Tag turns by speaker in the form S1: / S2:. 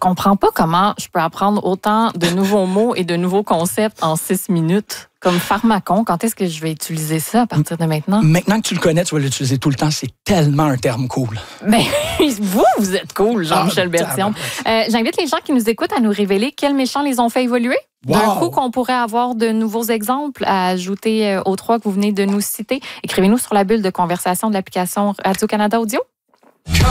S1: comprends pas comment je peux apprendre autant de nouveaux mots et de nouveaux concepts en 6 minutes. Comme pharmacon, quand est-ce que je vais utiliser ça à partir de maintenant?
S2: Maintenant que tu le connais, tu vas l'utiliser tout le temps. C'est tellement un terme cool.
S1: Ben, vous êtes cool, Jean-Michel Bertillon. J'invite les gens qui nous écoutent à nous révéler quels méchants les ont fait évoluer.
S2: Wow.
S1: D'un coup, qu'on pourrait avoir de nouveaux exemples à ajouter aux 3 que vous venez de nous citer. Écrivez-nous sur la bulle de conversation de l'application Radio-Canada Audio.